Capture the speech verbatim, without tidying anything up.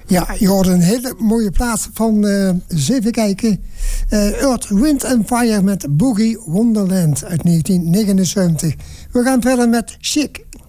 Ja, je hoort een hele mooie plaats van, uh, eens even kijken, uh, Earth, Wind and Fire met Boogie Wonderland uit negentien negenenzeventig. We gaan verder met Chic.